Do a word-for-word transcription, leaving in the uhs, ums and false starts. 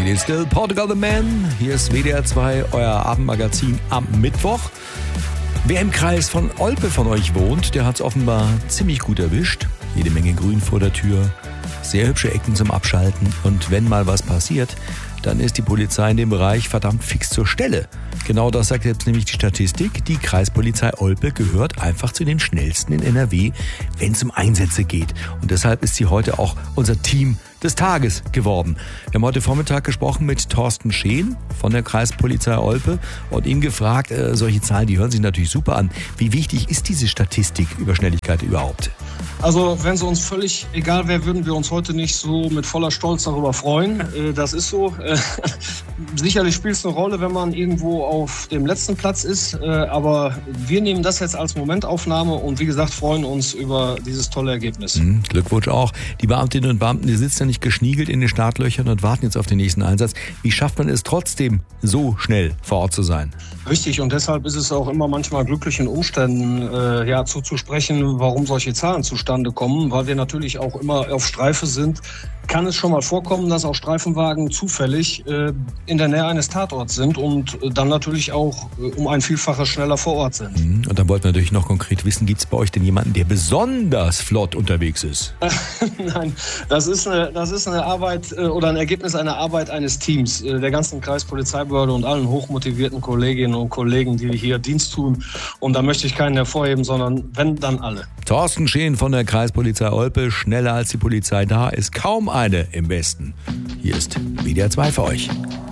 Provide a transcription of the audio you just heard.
It is still Portugal the Man. Hier ist W D R zwei, euer Abendmagazin am Mittwoch. Wer im Kreis von Olpe von euch wohnt, der hat es offenbar ziemlich gut erwischt. Jede Menge Grün vor der Tür, sehr hübsche Ecken zum Abschalten. Und wenn mal was passiert, dann ist die Polizei in dem Bereich verdammt fix zur Stelle. Genau das sagt jetzt nämlich die Statistik. Die Kreispolizei Olpe gehört einfach zu den schnellsten in N R W, wenn es um Einsätze geht. Und deshalb ist sie heute auch unser Team des Tages geworden. Wir haben heute Vormittag gesprochen mit Thorsten Scheen von der Kreispolizei Olpe und ihn gefragt, äh, solche Zahlen, die hören sich natürlich super an. Wie wichtig ist diese Statistik über Schnelligkeit überhaupt? Also wenn sie uns völlig egal wäre, würden wir uns heute nicht so mit voller Stolz darüber freuen. Äh, das ist so. Äh, sicherlich spielt es eine Rolle, wenn man irgendwo auf dem letzten Platz ist. Äh, aber wir nehmen das jetzt als Momentaufnahme und wie gesagt freuen uns über dieses tolle Ergebnis. Mhm, Glückwunsch auch. Die Beamtinnen und Beamten, die sitzen ja nicht geschniegelt in den Startlöchern und warten jetzt auf den nächsten Einsatz. Wie schafft man es trotzdem, so schnell vor Ort zu sein? Richtig, und deshalb ist es auch immer manchmal glücklichen Umständen äh, ja, zuzusprechen, warum solche Zahlen zustande kommen, weil wir natürlich auch immer auf Streife sind. Kann es schon mal vorkommen, dass auch Streifenwagen zufällig äh, in der Nähe eines Tatorts sind und äh, dann natürlich auch äh, um ein Vielfaches schneller vor Ort sind. Und dann wollten wir natürlich noch konkret wissen, gibt es bei euch denn jemanden, der besonders flott unterwegs ist? Nein, das ist eine, das ist eine Arbeit äh, oder ein Ergebnis einer Arbeit eines Teams, äh, der ganzen Kreispolizeibehörde und allen hochmotivierten Kolleginnen und Kollegen, die hier Dienst tun. Und da möchte ich keinen hervorheben, sondern wenn, dann alle. Thorsten Scheen von der Kreispolizei Olpe, schneller als die Polizei da ist kaum eine im Westen. Hier ist W D R zwei für euch.